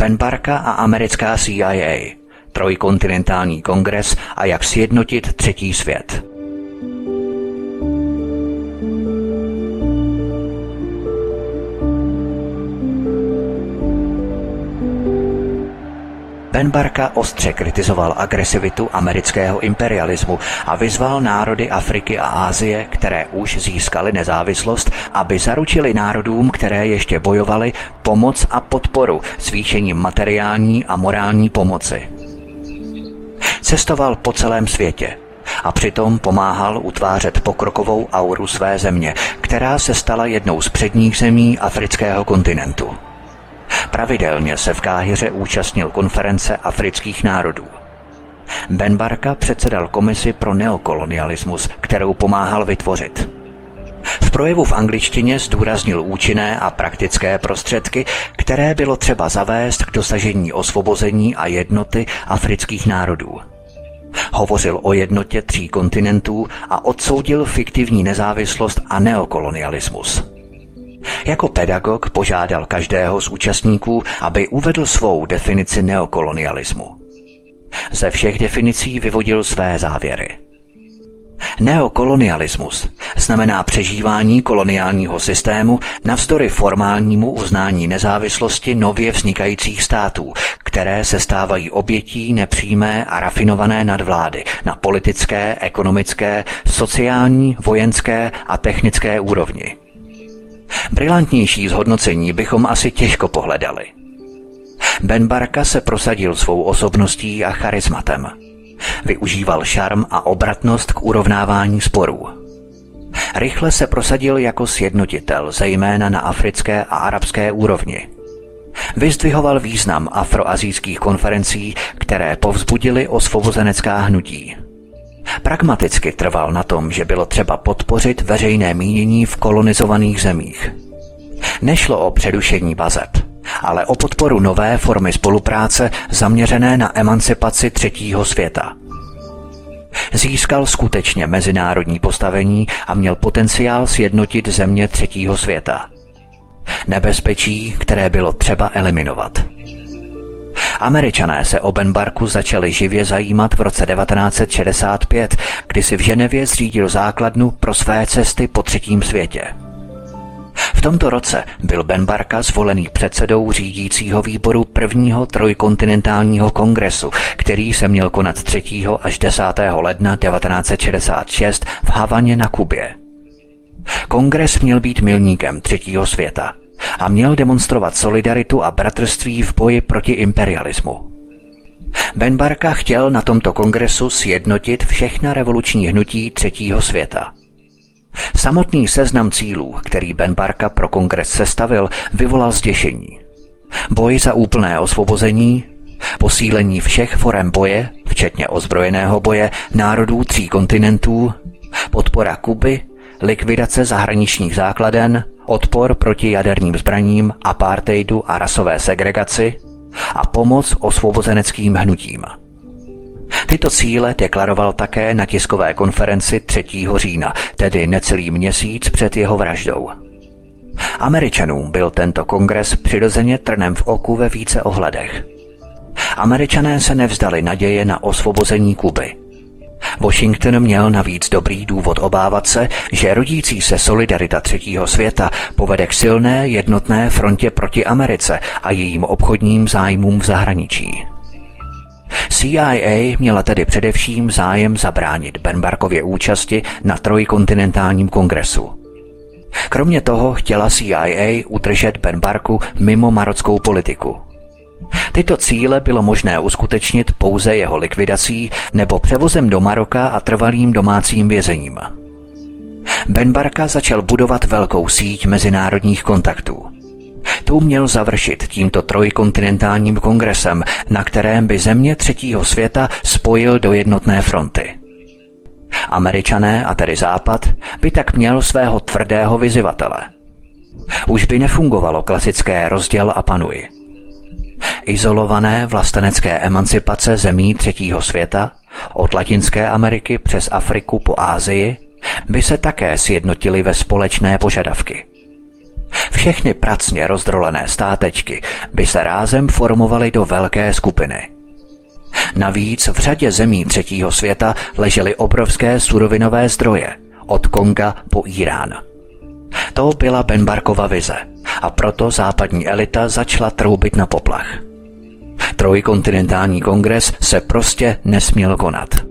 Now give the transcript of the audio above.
Ben Barka a americká CIA, trojkontinentální kongres a jak sjednotit třetí svět. Ben Barka ostře kritizoval agresivitu amerického imperialismu a vyzval národy Afriky a Asie, které už získaly nezávislost, aby zaručili národům, které ještě bojovaly, pomoc a podporu zvýšením materiální a morální pomoci. Cestoval po celém světě a přitom pomáhal utvářet pokrokovou auru své země, která se stala jednou z předních zemí afrického kontinentu. Pravidelně se v Káhiře účastnil konference afrických národů. Ben Barka předsedal komisi pro neokolonialismus, kterou pomáhal vytvořit. V projevu v angličtině zdůraznil účinné a praktické prostředky, které bylo třeba zavést k dosažení osvobození a jednoty afrických národů. Hovořil o jednotě 3 kontinentů a odsoudil fiktivní nezávislost a neokolonialismus. Jako pedagog požádal každého z účastníků, aby uvedl svou definici neokolonialismu. Ze všech definicí vyvodil své závěry. Neokolonialismus znamená přežívání koloniálního systému navzdory formálnímu uznání nezávislosti nově vznikajících států, které se stávají obětí nepřímé a rafinované nadvlády na politické, ekonomické, sociální, vojenské a technické úrovni. Brilantnější zhodnocení bychom asi těžko pohledali. Ben Barka se prosadil svou osobností a charismatem. Využíval šarm a obratnost k urovnávání sporů. Rychle se prosadil jako sjednotitel, zejména na africké a arabské úrovni. Vyzdvihoval význam afroazijských konferencí, které povzbudily osvobozenecká hnutí. Pragmaticky trval na tom, že bylo třeba podpořit veřejné mínění v kolonizovaných zemích. Nešlo o přerušení vazeb, ale o podporu nové formy spolupráce zaměřené na emancipaci třetího světa. Získal skutečně mezinárodní postavení a měl potenciál sjednotit země třetího světa. Nebezpečí, které bylo třeba eliminovat. Američané se o Ben Barku začali živě zajímat v roce 1965, kdy si v Ženevě zřídil základnu pro své cesty po třetím světě. V tomto roce byl Ben Barka zvolený předsedou řídícího výboru prvního trojkontinentálního kongresu, který se měl konat 3. až 10. ledna 1966 v Havaně na Kubě. Kongres měl být milníkem třetího světa a měl demonstrovat solidaritu a bratrství v boji proti imperialismu. Ben Barka chtěl na tomto kongresu sjednotit všechna revoluční hnutí třetího světa. Samotný seznam cílů, který Ben Barka pro kongres sestavil, vyvolal zděšení. Boj za úplné osvobození, posílení všech forem boje, včetně ozbrojeného boje, národů 3 kontinentů, podpora Kuby, likvidace zahraničních základen, odpor proti jaderným zbraním, apartheidu a rasové segregaci a pomoc osvobozeneckým hnutím. Tyto cíle deklaroval také na tiskové konferenci 3. října, tedy necelý měsíc před jeho vraždou. Američanům byl tento kongres přirozeně trnem v oku ve více ohledech. Američané se nevzdali naděje na osvobození Kuby. Washington měl navíc dobrý důvod obávat se, že rodící se solidarita třetího světa povede k silné jednotné frontě proti Americe a jejím obchodním zájmům v zahraničí. CIA měla tedy především zájem zabránit Ben Barkově účasti na trojkontinentálním kongresu. Kromě toho chtěla CIA udržet Ben Barku mimo marockou politiku. Tyto cíle bylo možné uskutečnit pouze jeho likvidací nebo převozem do Maroka a trvalým domácím vězením. Ben Barka začal budovat velkou síť mezinárodních kontaktů. Tu měl završit tímto trojkontinentálním kongresem, na kterém by země třetího světa spojil do jednotné fronty. Američané, a tedy Západ, by tak měl svého tvrdého vyzývatele. Už by nefungovalo klasické rozděl a panuj. Izolované vlastenecké emancipace zemí třetího světa, od Latinské Ameriky přes Afriku po Asii, by se také sjednotily ve společné požadavky. Všechny pracně rozdrolené státečky by se rázem formovaly do velké skupiny. Navíc v řadě zemí třetího světa ležely obrovské surovinové zdroje, od Konga po Írán. To byla Benbarkova vize a proto západní elita začala troubit na poplach. Trojkontinentální kongres se prostě nesměl konat.